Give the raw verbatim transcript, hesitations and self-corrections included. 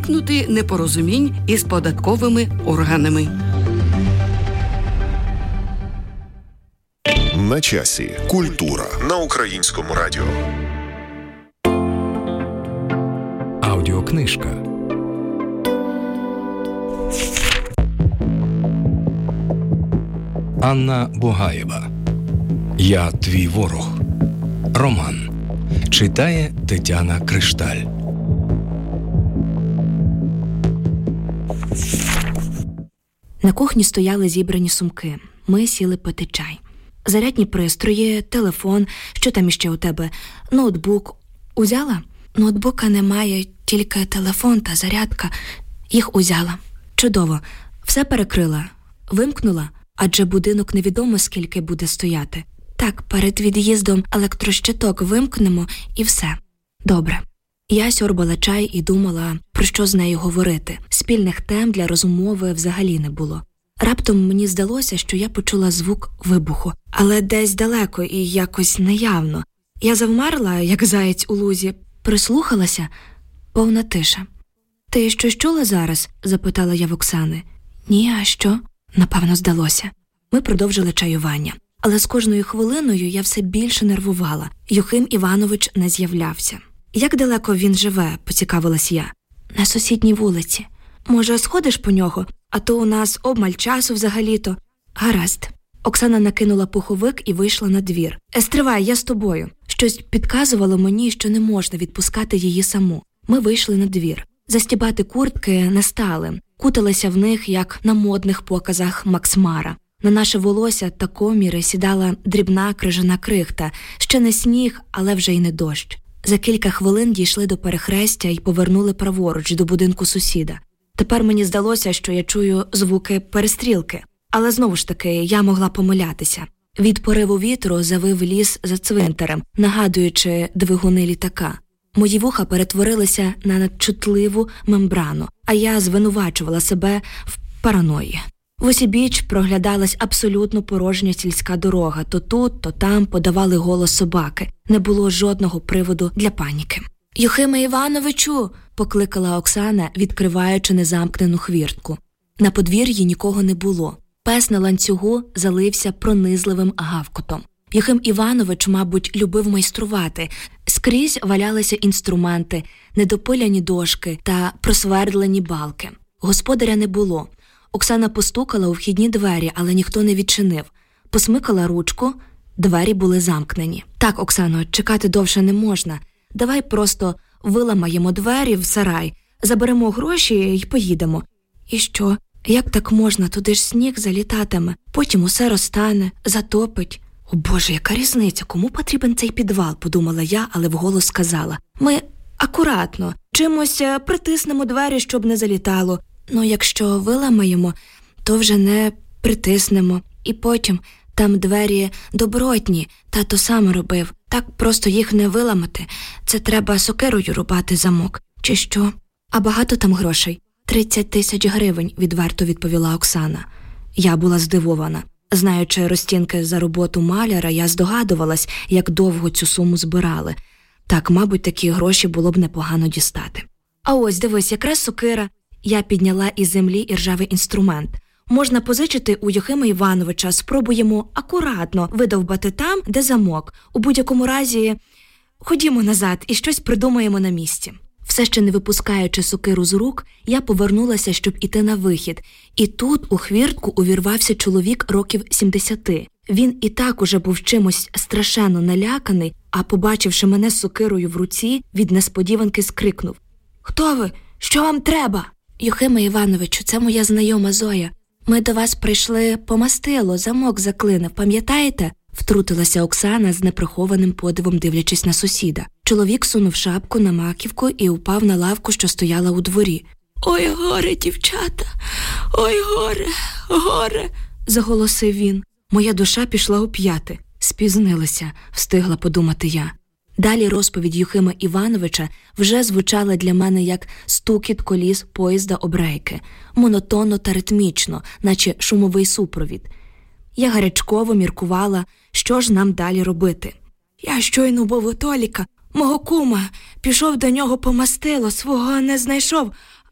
уникнути непорозумінь із податковими органами. На часі. Культура на Українському радіо. Аудіокнижка. Анна Бугаєва. «Я твій ворог». Роман. Читає Тетяна Кришталь. На кухні стояли зібрані сумки. Ми сіли пити чай. Зарядні пристрої, телефон, що там іще у тебе? Ноутбук. Узяла? Ноутбука немає, тільки телефон та зарядка. Їх узяла. Чудово. Все перекрила. Вимкнула? Адже будинок невідомо скільки буде стояти. Так, перед від'їздом електрощиток вимкнемо і все. Добре. Я сьорбала чай і думала, про що з нею говорити. Спільних тем для розмови взагалі не було. Раптом мені здалося, що я почула звук вибуху, але десь далеко і якось неявно. Я завмерла, як заєць у лузі, прислухалася, повна тиша. «Ти щось чула зараз?» – запитала я в Оксани. «Ні, а що?» – напевно здалося. Ми продовжили чаювання. Але з кожною хвилиною я все більше нервувала. Юхим Іванович не з'являвся. «Як далеко він живе?» – поцікавилась я. «На сусідній вулиці. Може, сходиш по нього? А то у нас обмаль часу взагалі-то». «Гаразд». Оксана накинула пуховик і вийшла на двір. «Е, стривай, я з тобою». Щось підказувало мені, що не можна відпускати її саму. Ми вийшли на двір. Застібати куртки не стали. Куталися в них, як на модних показах Максмара. На наше волосся та коміри сідала дрібна крижана крихта. Ще не сніг, але вже й не дощ. За кілька хвилин дійшли до перехрестя і повернули праворуч до будинку сусіда. Тепер мені здалося, що я чую звуки перестрілки. Але знову ж таки, я могла помилятися. Від пориву вітру завив ліс за цвинтарем, нагадуючи двигуни літака. Мої вуха перетворилися на надчутливу мембрану, а я звинувачувала себе в параної. В усібіч проглядалась абсолютно порожня сільська дорога. То тут, то там подавали голос собаки. Не було жодного приводу для паніки. «Юхиме Івановичу!» – покликала Оксана, відкриваючи незамкнену хвіртку. На подвір'ї нікого не було. Пес на ланцюгу залився пронизливим гавкотом. Юхим Іванович, мабуть, любив майструвати. Скрізь валялися інструменти, недопиляні дошки та просвердлені балки. Господаря не було. Оксана постукала у вхідні двері, але ніхто не відчинив. Посмикала ручку, двері були замкнені. «Так, Оксано, чекати довше не можна. Давай просто виламаємо двері в сарай, заберемо гроші і поїдемо». «І що? Як так можна? Туди ж сніг залітатиме. Потім усе розтане, затопить». «О Боже, яка різниця? Кому потрібен цей підвал?» – подумала я, але вголос сказала. «Ми акуратно, чимось притиснемо двері, щоб не залітало. Ну, якщо виламаємо, то вже не притиснемо. І потім там двері добротні, тато сам робив. Так просто їх не виламати. Це треба сокирою рубати замок. Чи що? А багато там грошей?» «Тридцять тисяч гривень», – відверто відповіла Оксана. Я була здивована. Знаючи розцінки за роботу маляра, я здогадувалась, як довго цю суму збирали. Так, мабуть, такі гроші було б непогано дістати. «А ось, дивись, якраз сокира». Я підняла із землі іржавий інструмент. «Можна позичити у Юхима Івановича, спробуємо акуратно видовбати там, де замок. У будь-якому разі ходімо назад і щось придумаємо на місці». Все ще не випускаючи сокиру з рук, я повернулася, щоб іти на вихід. І тут у хвіртку увірвався чоловік років сімдесяти. Він і так уже був чимось страшенно наляканий, а побачивши мене з сокирою в руці, від несподіванки скрикнув: «Хто ви? Що вам треба?» «Юхиме Івановичу, це моя знайома Зоя. Ми до вас прийшли по мастило, замок заклинив, пам'ятаєте?» Втрутилася Оксана з неприхованим подивом, дивлячись на сусіда. Чоловік сунув шапку на маківку і упав на лавку, що стояла у дворі. «Ой, горе, дівчата! Ой, горе, горе!» – заголосив він. Моя душа пішла у п'яти. Спізнилася, встигла подумати я. Далі розповідь Юхима Івановича вже звучала для мене як стукіт коліс поїзда об рейки, монотонно та ритмічно, наче шумовий супровід. Я гарячково міркувала, що ж нам далі робити. «Я щойно був у Толіка, мого кума, пішов до нього по мастило, свого не знайшов,